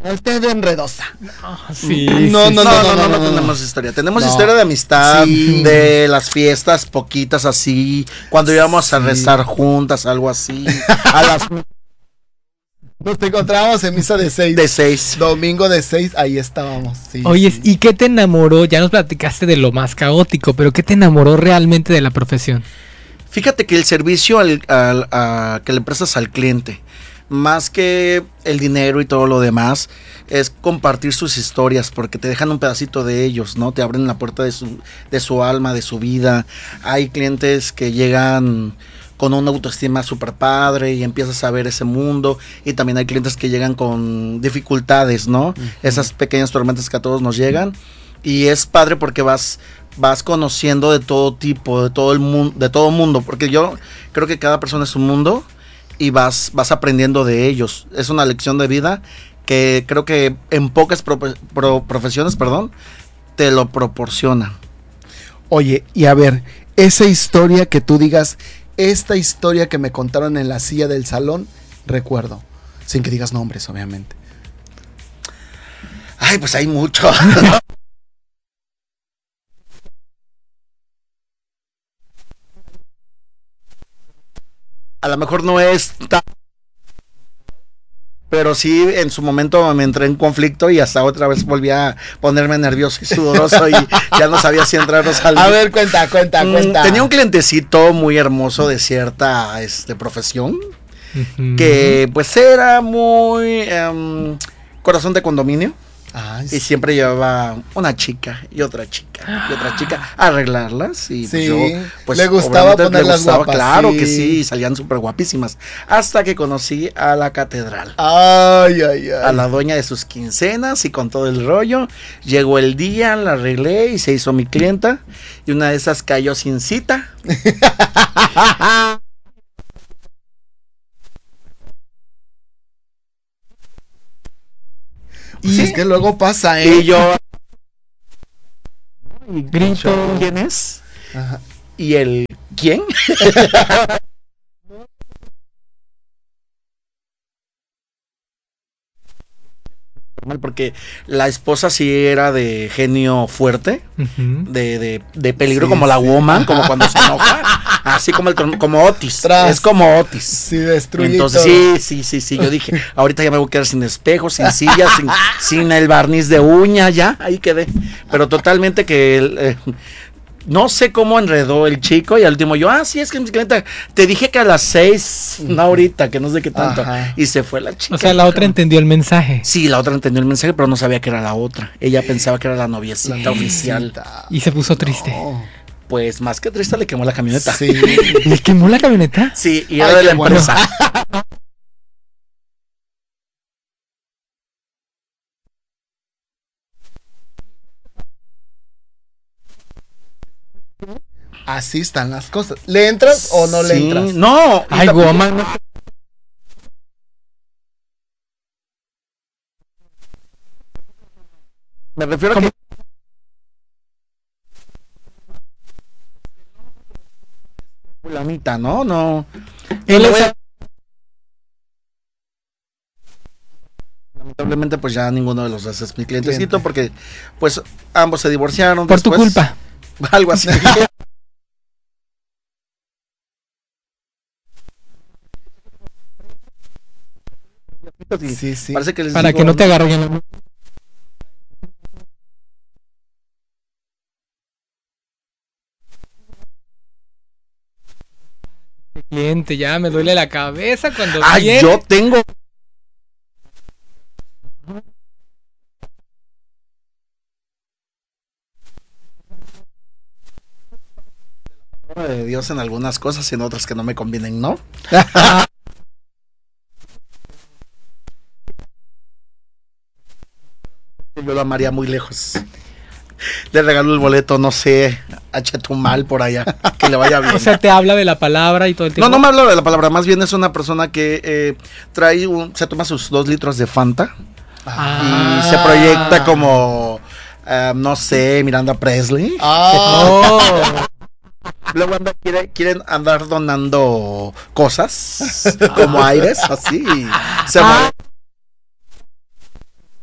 Usted es de enredosa. Sí, No tenemos historia. Tenemos historia de amistad, de las fiestas poquitas así, cuando íbamos a rezar juntas, algo así. A las Nos encontrábamos en misa de 6. de 6. Domingo de 6, ahí estábamos. Sí, Oye, sí. ¿y qué te enamoró? Ya nos platicaste de lo más caótico, pero ¿qué te enamoró realmente de la profesión? Fíjate que el servicio que le prestas al cliente, más que el dinero y todo lo demás, es compartir sus historias, porque te dejan un pedacito de ellos, ¿no? Te abren la puerta de su alma, de su vida. Hay clientes que llegan con una autoestima súper padre y empiezas a ver ese mundo, y también hay clientes que llegan con dificultades, ¿no? Esas pequeñas tormentas que a todos nos llegan, y es padre porque vas conociendo de todo tipo, de todo el mundo, de todo mundo, porque yo creo que cada persona es un mundo y vas aprendiendo de ellos. Es una lección de vida que creo que en pocas profesiones, te lo proporciona. Oye, y a ver, esa historia que tú digas, esta historia que me contaron en la silla del salón, recuerdo, sin que digas nombres, obviamente. Ay, pues hay mucho. A lo mejor no es tan... Pero sí, en su momento me entré en conflicto y hasta otra vez volví a ponerme nervioso y sudoroso y ya no sabía si entrar o salir. A ver, cuenta. Tenía un clientecito muy hermoso de cierta profesión, que pues era muy corazón de condominio. Ay, Y siempre llevaba una chica y otra chica a arreglarlas, y sí, pues le gustaba obviamente ponerlas guapas. claro sí. que sí, salían súper guapísimas, hasta que conocí a la catedral, Ay. a la dueña de sus quincenas, y con todo el rollo llegó el día, la arreglé y se hizo mi clienta, y una de esas cayó sin cita. Y Sí. es que luego pasa, Y yo Grito. ¿quién es? Ajá. ¿Y el quién? Porque la esposa sí era de genio fuerte, de peligro, Sí, como la sí. woman, como cuando se enoja, así como Otis, es como Otis. Sí, destruye Entonces todo. sí, yo dije, ahorita ya me voy a quedar sin espejos, sin sillas, sin el barniz de uña, ya, ahí quedé. Pero totalmente que no sé cómo enredó el chico, y al último yo, sí, es que mi clienta, te dije que a las 6, no ahorita, que no sé qué tanto. Ajá. Y se fue la chica. O sea, la otra entendió el mensaje Sí, la otra entendió el mensaje, pero no sabía que era la otra. Ella pensaba que era la noviecita oficial. y se puso triste. No. Pues más que triste, le quemó la camioneta. Sí. ¿Le quemó la camioneta? Sí, y era Ay, de la qué bueno. empresa. Así están las cosas. ¿Le entras o no le Sí, entras? no. Ay, woman. Me refiero a que fulanita, no. Él No, es- lamentablemente pues ya ninguno de los dos es mi clientecito, porque pues ambos se divorciaron por tu después. culpa. Algo así. Sí. Parece que les Para digo, que no te agarre en la... Cliente, ya me duele la cabeza cuando Ay, viene. yo tengo de Dios en algunas cosas y en otras que no me convienen, ¿no? Yo lo amaría muy lejos. Le regalo el boleto, no sé, a Chetumal por allá, que le vaya bien. O sea, te habla de la palabra y todo el tiempo. No me hablo de la palabra, más bien es una persona que se toma sus 2 litros de Fanta y se proyecta como, no sé, Miranda Presley. Oh. Luego quieren andar donando cosas como aires, así. Se mueve.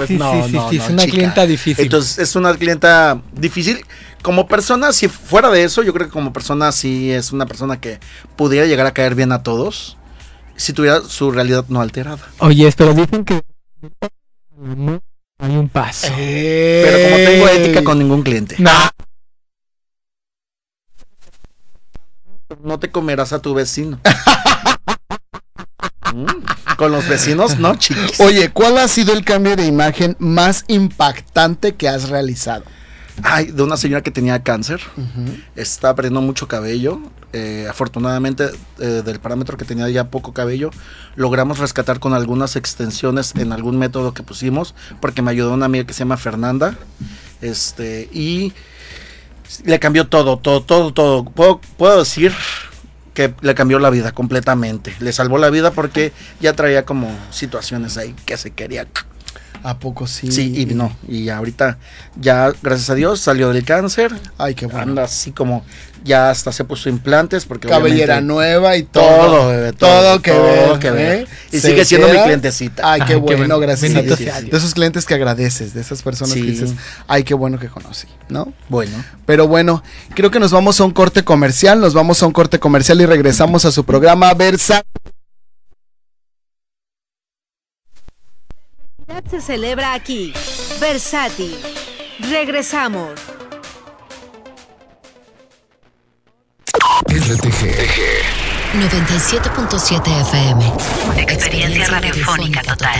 pues Sí, no, sí, sí, no, sí, no, es una chica. clienta difícil. Entonces es una clienta difícil. Como persona, si fuera de eso, yo creo que como persona sí es una persona que pudiera llegar a caer bien a todos si tuviera su realidad no alterada. Oye, pero dicen que no hay un paso. Pero como tengo ética con ningún cliente, No. no te comerás a tu vecino. Con los vecinos, no, chiquis. Oye, ¿cuál ha sido el cambio de imagen más impactante que has realizado? Ay, de una señora que tenía cáncer. Está perdiendo mucho cabello. Afortunadamente, del parámetro que tenía ya poco cabello, logramos rescatar con algunas extensiones en algún método que pusimos, porque me ayudó una amiga que se llama Fernanda. Y le cambió todo. Puedo decir que le cambió la vida completamente. Le salvó la vida porque ya traía como situaciones ahí que se quería. ¿A poco sí? Sí, y no. Y ahorita ya, gracias a Dios, salió del cáncer. Ay, qué bueno. Anda así como, ya hasta se puso implantes porque Cabellera obviamente nueva y todo. todo, bebé, todo que todo ver, que ver. ¿eh? Y Se sigue siendo mi queda. clientecita. Ay, qué Ay, qué bueno, bueno. gracias a Bendito Dios. sea Dios. De esos clientes que agradeces, de esas personas Sí. que dices, ay, qué bueno que conocí, ¿no? Bueno, Pero bueno, creo que nos vamos a un corte comercial, y regresamos a su programa Versa. Se celebra aquí. Versátil. Regresamos. RTG 97.7 FM. Experiencia radiofónica total.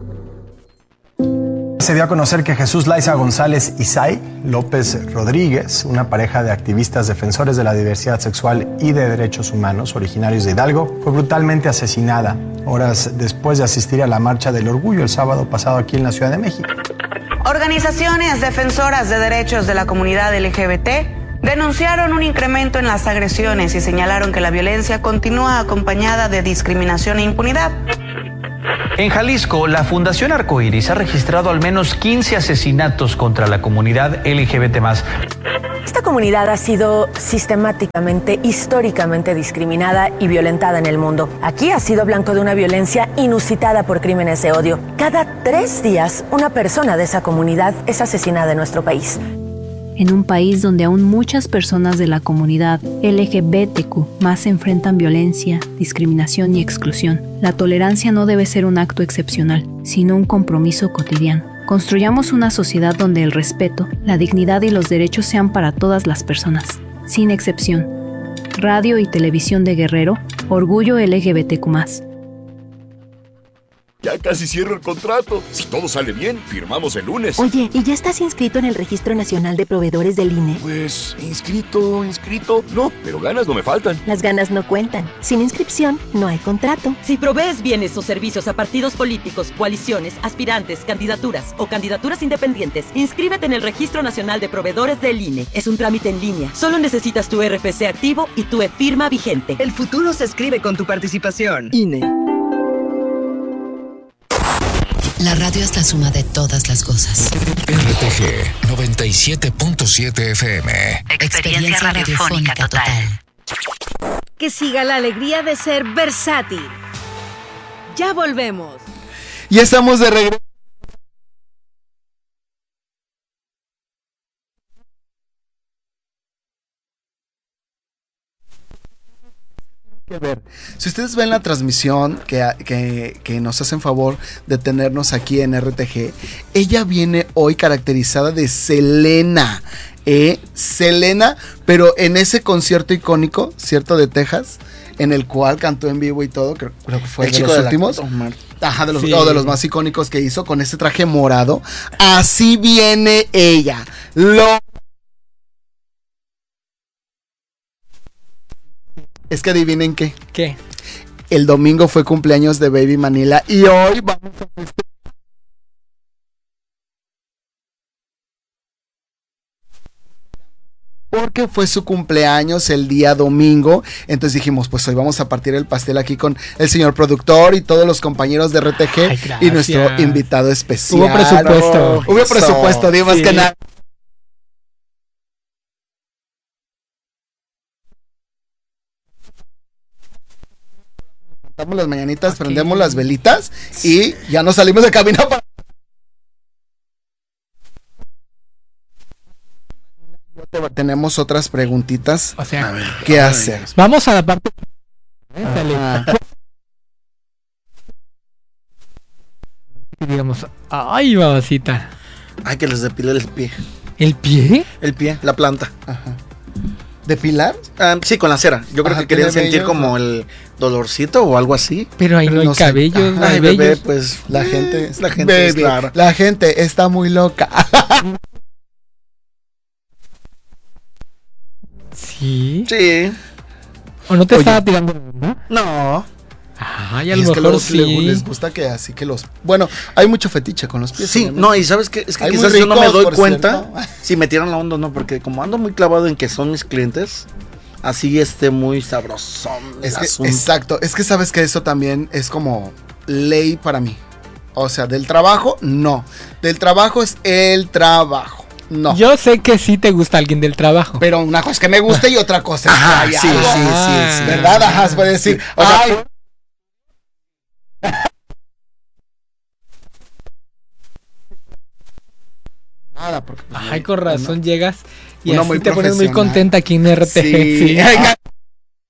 Se dio a conocer que Jesús Laiza González Isay López Rodríguez, una pareja de activistas defensores de la diversidad sexual y de derechos humanos originarios de Hidalgo, fue brutalmente asesinada horas después de asistir a la Marcha del Orgullo el sábado pasado aquí en la Ciudad de México. Organizaciones defensoras de derechos de la comunidad LGBT denunciaron un incremento en las agresiones y señalaron que la violencia continúa acompañada de discriminación e impunidad. En Jalisco, la Fundación Arcoíris ha registrado al menos 15 asesinatos contra la comunidad LGBT+. Esta comunidad ha sido sistemáticamente, históricamente discriminada y violentada en el mundo. Aquí ha sido blanco de una violencia inusitada por crímenes de odio. Cada 3 días, una persona de esa comunidad es asesinada en nuestro país. En un país donde aún muchas personas de la comunidad LGBTQ más enfrentan violencia, discriminación y exclusión, la tolerancia no debe ser un acto excepcional, sino un compromiso cotidiano. Construyamos una sociedad donde el respeto, la dignidad y los derechos sean para todas las personas, sin excepción. Radio y Televisión de Guerrero, Orgullo LGBTQ+. Ya casi cierro el contrato. Si todo sale bien, firmamos el lunes. Oye, ¿y ya estás inscrito en el Registro Nacional de Proveedores del INE? Pues, inscrito. No, pero ganas no me faltan. Las ganas no cuentan. Sin inscripción, no hay contrato. Si provees bienes o servicios a partidos políticos, coaliciones, aspirantes, candidaturas o candidaturas independientes, inscríbete en el Registro Nacional de Proveedores del INE. Es un trámite en línea. Solo necesitas tu RFC activo y tu e-firma vigente. El futuro se escribe con tu participación. INE. La radio es la suma de todas las cosas. RTG 97.7 FM. Experiencia radiofónica total. Que siga la alegría de ser versátil. Ya volvemos. Y estamos de regreso. Que ver. Si ustedes ven la transmisión que nos hacen favor de tenernos aquí en RTG, ella viene hoy caracterizada de Selena. Selena, pero en ese concierto icónico, ¿cierto? De Texas, en el cual cantó en vivo y todo, creo que fue el de chico los de últimos. Ajá, de los, Sí. de los más icónicos que hizo con ese traje morado. Así viene ella. Es que adivinen qué. ¿Qué? El domingo fue cumpleaños de Baby Manila y hoy vamos a festejar. Porque fue su cumpleaños el día domingo. Entonces dijimos, pues hoy vamos a partir el pastel aquí con el señor productor y todos los compañeros de RTG. Ay, y nuestro gracias. invitado especial. Hubo presupuesto. Hubo presupuesto, digo más Sí. que nada. Cantamos las mañanitas, prendemos las velitas y ya nos salimos de cabina para tenemos otras preguntitas. O sea, ¿qué hacer? Vamos a la parte. Digamos, ay, babacita. Ay, que les depile el pie. ¿El pie? El pie, la planta. Ajá. ¿Depilar? Sí, con la cera. Yo creo que querían sentir como el dolorcito o algo así. Pero ahí no hay cabellos, no hay bebé, vellos. pues La gente, es clara. La gente está muy loca. ¿Sí? Sí. ¿O no te estaba tirando la bomba? No. Ay, a Y lo es que mejor luego sí. les gusta que así que los... Bueno, hay mucho fetiche con los pies. Sí, obviamente. no, y ¿sabes qué? Es que Hay quizás muy yo no me ricos, doy por cuenta cierto. si me tiran la onda o no, porque como ando muy clavado en que son mis clientes, así muy sabrosón el Es que, asunto. exacto, es que sabes que eso también es como ley para mí. O sea, del trabajo, no. Del trabajo es el trabajo. No. Yo sé que sí te gusta alguien del trabajo. Pero una cosa es que me guste y otra cosa es que Ajá, hay sí, algo. sí. ¿Verdad? Ajá, puede decir. O sea, ay, nada, porque pues, Ay, con razón llegas y uno así muy te pones muy profesional. contenta aquí en RTG. Sí. Sí. Ay,